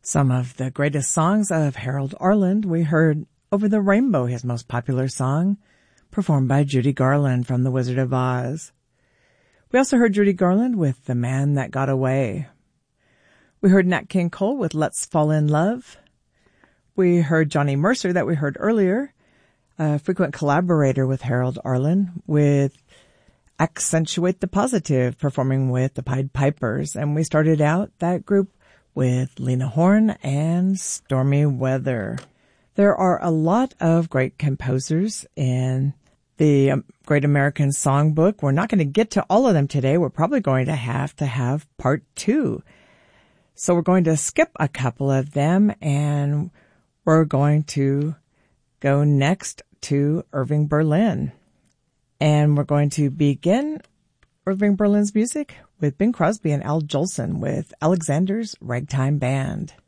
Some of the greatest songs of Harold Arlen. We heard Over the Rainbow, his most popular song, performed by Judy Garland from The Wizard of Oz. We also heard Judy Garland with The Man That Got Away. We heard Nat King Cole with Let's Fall in Love. We heard Johnny Mercer that we heard earlier, a frequent collaborator with Harold Arlen, with Accentuate the Positive, performing with the Pied Pipers. And we started out that group with Lena Horne and Stormy Weather. There are a lot of great composers in the Great American Songbook. We're not going to get to all of them today. We're probably going to have part 2. So we're going to skip a couple of them, and we're going to go next to Irving Berlin. And we're going to begin Irving Berlin's music with Bing Crosby and Al Jolson with Alexander's Ragtime Band.